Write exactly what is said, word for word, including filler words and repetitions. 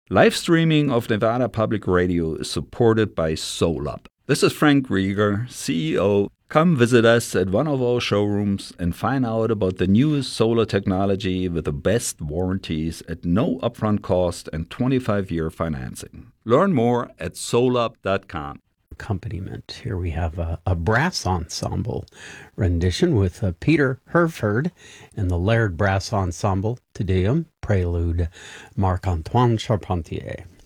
Live streaming of Nevada Public Radio is supported by SolUp. This is Frank Rieger, C E O. Come visit us at one of our showrooms and find out about the newest solar technology with the best warranties at no upfront cost and twenty-five year financing. Learn more at solup dot com. Accompaniment. Here we have a, a brass ensemble rendition with uh, Peter Herford and the Laird Brass Ensemble, Te Deum, Prelude, Marc-Antoine Charpentier.